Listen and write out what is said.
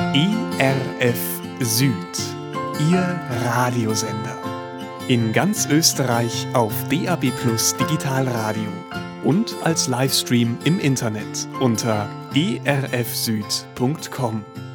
ERF Süd, Ihr Radiosender. In ganz Österreich auf DAB+ Digitalradio und als Livestream im Internet unter erfsüd.com.